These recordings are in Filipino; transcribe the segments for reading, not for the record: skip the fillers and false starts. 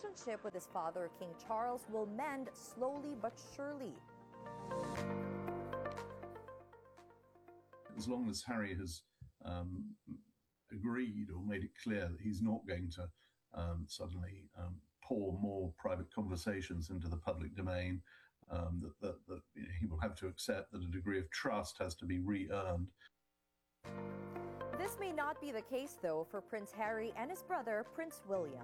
relationship with his father, King Charles, will mend slowly but surely. As long as Harry has agreed or made it clear that he's not going to suddenly pour more private conversations into the public domain, that he will have to accept that a degree of trust has to be re-earned. This may not be the case, though, for Prince Harry and his brother, Prince William.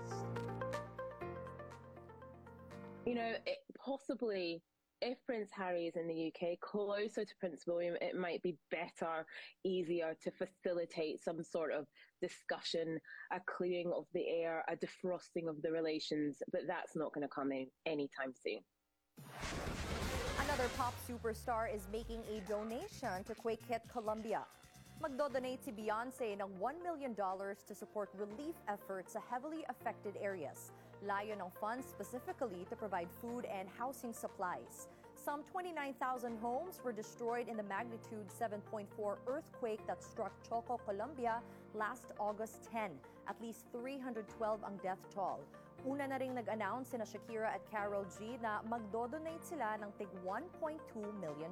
Possibly, if Prince Harry is in the UK, closer to Prince William, it might be better, easier to facilitate some sort of discussion, a clearing of the air, a defrosting of the relations, but that's not going to come in anytime soon. Another pop superstar is making a donation to quake hit Colombia. Magdodonate si Beyonce ng $1 million to support relief efforts sa heavily affected areas. Layo ng funds specifically to provide food and housing supplies. Some 29,000 homes were destroyed in the magnitude 7.4 earthquake that struck Choco, Colombia last August 10. At least 312 ang death toll. Una na ring nag-announce sina Shakira at Karol G na magdodonate sila ng tig $1.2 million.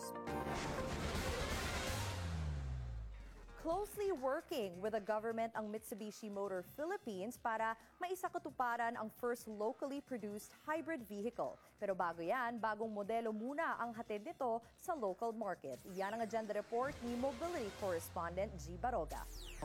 Closely working with the government ang Mitsubishi Motor Philippines para maisakatuparan ang first locally produced hybrid vehicle. Pero bago yan, bagong modelo muna ang hatid nito sa local market. Yan ang agenda report ni Mobility Correspondent G. Baroga.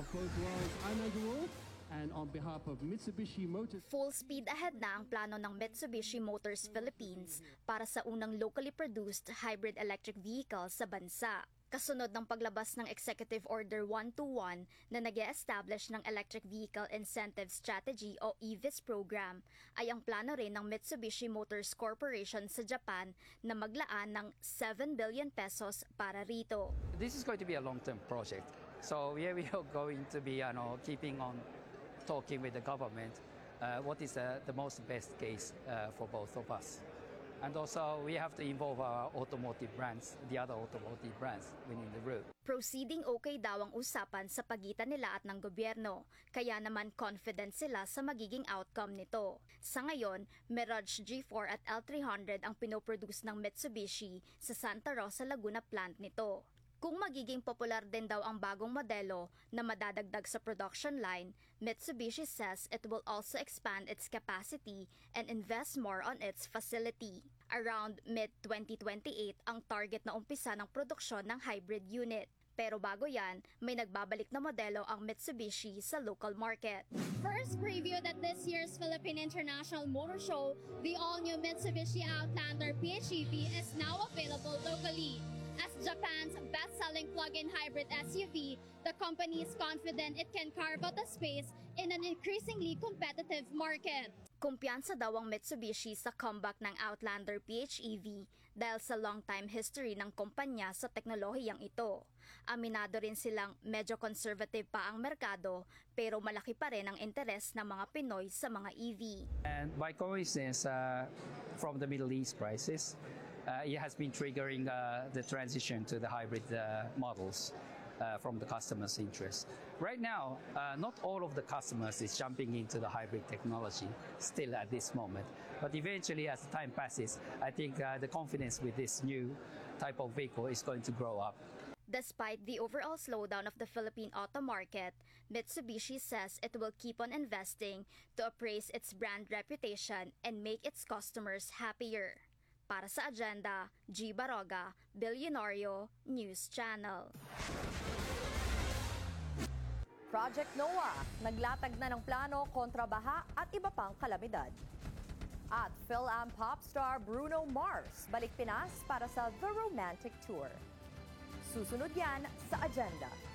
And on behalf of Mitsubishi Motors, full speed ahead na ang plano ng Mitsubishi Motors Philippines para sa unang locally produced hybrid electric vehicle sa bansa. Kasunod ng paglabas ng Executive Order 121 na nag-e-establish ng Electric Vehicle Incentive Strategy o EVIS program, ay ang plano rin ng Mitsubishi Motors Corporation sa Japan na maglaan ng 7 billion pesos para rito. This is going to be a long-term project. So we are going to be keeping on talking with the government what is the most best case for both of us. And also, we have to involve our automotive brands, the other automotive brands within the group. Proceeding okay daw ang usapan sa pagitan nila at ng gobyerno, kaya naman confident sila sa magiging outcome nito. Sa ngayon, Mirage G4 at L300 ang pinoproduce ng Mitsubishi sa Santa Rosa, Laguna plant nito. Kung magiging popular din daw ang bagong modelo na madadagdag sa production line, Mitsubishi says it will also expand its capacity and invest more on its facility. Around mid-2028 ang target na umpisa ng produksyon ng hybrid unit. Pero bago yan, may nagbabalik na modelo ang Mitsubishi sa local market. First previewed at this year's Philippine International Motor Show, the all-new Mitsubishi Outlander PHEV is now available locally. As Japan's best-selling plug-in hybrid SUV, the company is confident it can carve out a space in an increasingly competitive market. Kumpiyansa daw ang Mitsubishi sa comeback ng Outlander PHEV dahil sa long-time history ng kumpanya sa teknolohiyang ito. Aminado rin silang medyo conservative pa ang merkado pero malaki pa rin ang interes ng mga Pinoy sa mga EV. And by coincidence, from the Middle East crisis, it has been triggering the transition to the hybrid models. From the customer's interest. Right now, not all of the customers is jumping into the hybrid technology still at this moment. But eventually, as time passes, I think the confidence with this new type of vehicle is going to grow up. Despite the overall slowdown of the Philippine auto market, Mitsubishi says it will keep on investing to appraise its brand reputation and make its customers happier. Para sa Agenda, G. Baroga, Billionario News Channel. Project NOAA, naglatag na ng plano kontra baha at iba pang kalamidad. At Phil-Am pop star Bruno Mars, balik Pinas para sa The Romantic Tour. Susunod yan sa Agenda.